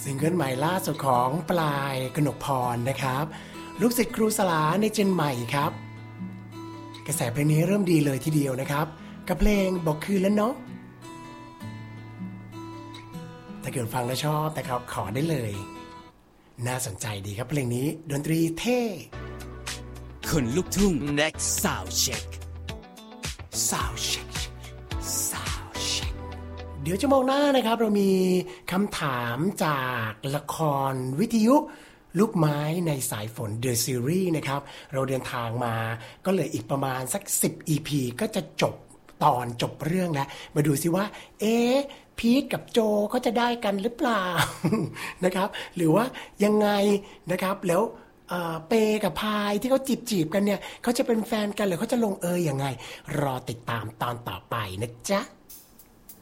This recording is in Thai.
ซิงเกิลใหม่ล่าสุดของปลายกนกพรนะครับลูกศิษย์ครูสลาในเจนใหม่ครับกระแสเพลงนี้เริ่มดีเลยทีเดียวนะครับกับเพลงบอกคืนแล้วเนาะถ้าเกิดฟังแล้วชอบนะครับขอได้เลยน่าสนใจดีครับเพลงนี้ดนตรีเท่คนลูกทุ่ง next sound check เดี๋ยวชั่วโมงหน้านะครับเรามีคำถามจากละครวิทยุลูกไม้ในสายฝน The Series นะครับเราเดินทางมาก็เหลืออีกประมาณสัก10 EP ก็จะจบตอนจบเรื่องแล้วมาดูซิว่าพีทกับโจเขาจะได้กันหรือเปล่า นะครับหรือว่ายังไงนะครับแล้วเปกับพายที่เขาจีบกันเนี่ยเขาจะเป็นแฟนกันหรือเขาจะลงยังไงรอติดตามตอนต่อไปนะจ๊ะ